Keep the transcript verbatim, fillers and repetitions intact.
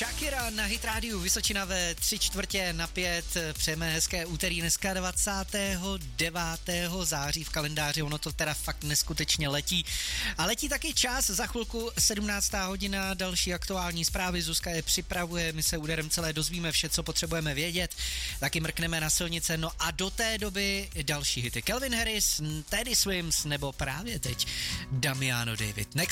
Shakira na Hit Rádiu Vysočina ve tři čtvrtě na pět. Přejeme hezké úterý, dneska dvacátého devátého září v kalendáři, ono to teda fakt neskutečně letí. A letí taky čas, za chvilku sedmnáctá hodina, další aktuální zprávy, Zuzka je připravuje, my se úderem celé dozvíme vše, co potřebujeme vědět, taky mrkneme na silnice, no a do té doby další hity. Calvin Harris, Teddy Swims nebo právě teď Damiano David. Next